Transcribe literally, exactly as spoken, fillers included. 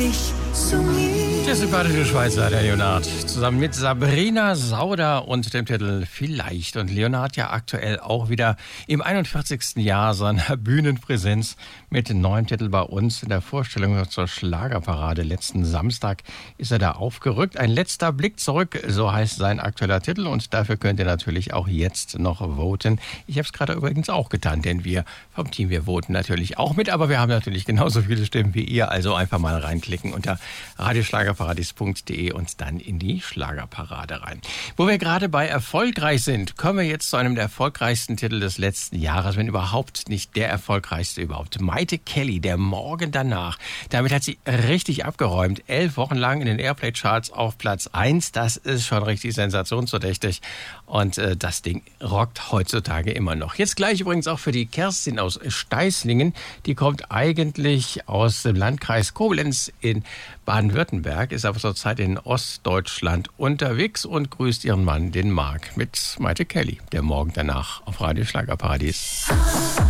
dich zu mir. Der sympathische Schweizer, der Leonard, zusammen mit Sabrina Sauder und dem Titel Vielleicht. Und Leonard ja aktuell auch wieder im einundvierzigsten Jahr seiner Bühnenpräsenz mit dem neuen Titel bei uns in der Vorstellung zur Schlagerparade. Letzten Samstag ist er da aufgerückt. Ein letzter Blick zurück, so heißt sein aktueller Titel. Und dafür könnt ihr natürlich auch jetzt noch voten. Ich habe es gerade übrigens auch getan, denn wir vom Team, wir voten natürlich auch mit. Aber wir haben natürlich genauso viele Stimmen wie ihr. Also einfach mal reinklicken unter radioschlagerparadies punkt de und dann in die Schlagerparade rein. Wo wir gerade bei erfolgreich sind, kommen wir jetzt zu einem der erfolgreichsten Titel des letzten Jahres, wenn überhaupt nicht der erfolgreichste überhaupt. Maite Kelly, der Morgen danach. Damit hat sie richtig abgeräumt. Elf Wochen lang in den Airplay-Charts auf Platz eins. Das ist schon richtig sensationsverdächtig. Und äh, das Ding rockt heutzutage immer noch. Jetzt gleich übrigens auch für die Kerstin aus Steißlingen. Die kommt eigentlich aus dem Landkreis Koblenz in Baden-Württemberg, ist aber zurzeit in Ostdeutschland unterwegs und grüßt ihren Mann, den Marc, mit Maite Kelly, der Morgen danach auf Radio Schlagerparadies.